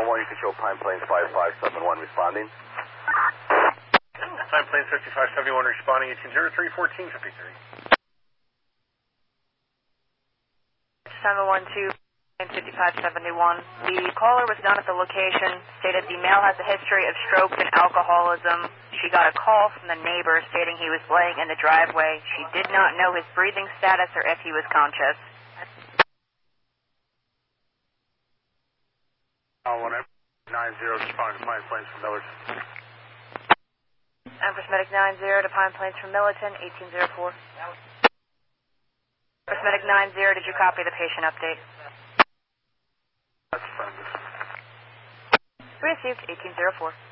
7-1, you can show Pine Plains 5571 responding. Pine Plains 5571 responding, 1803-1453. 712, 5571. The caller was not at the location, stated the male has a history of stroke and alcoholism. She got a call from the neighbor stating he was laying in the driveway. She did not know his breathing status or if he was conscious. 90, responding to Pine Plains from Millerton. Empress Medic 90 to Pine Plains from Millerton, 1804. Empress Medic 90, did you copy the patient update? That's affirmative. Received, 1804.